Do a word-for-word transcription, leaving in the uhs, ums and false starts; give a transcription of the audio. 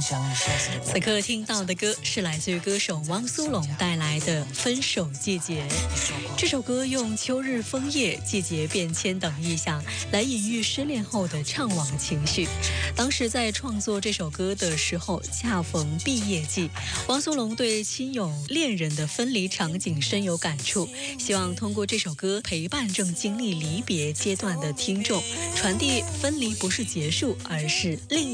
此刻听到的歌是来自于歌手汪苏泷带来的《分手季节》。这首歌用秋日枫叶、季节变迁等意象来隐喻失恋后的怅惘情绪。当时在创作这首歌的时候，恰逢毕业季，汪苏泷对亲友恋人的分离场景深有感触，希望通过这首歌陪伴正经历离别阶段的听众，传递分离不是结束，而是另一